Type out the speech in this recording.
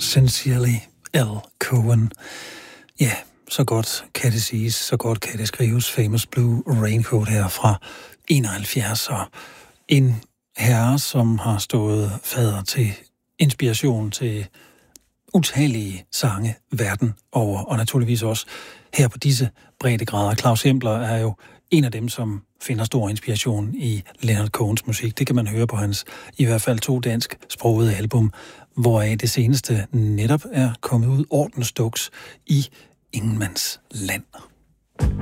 Sincerely L. Cohen. Ja, så godt kan det siges, så godt kan det skrives. Famous Blue Raincoat her fra 71. Og en herre, som har stået fader til inspiration til utallige sange verden over, og naturligvis også her på disse breddegrader. Claus Hempler er jo en af dem, som finder stor inspiration i Leonard Cohens musik. Det kan man høre på hans i hvert fald 2 dansksprogede album, hvoraf det seneste netop er kommet ud ordensduks i Ingenmands Land.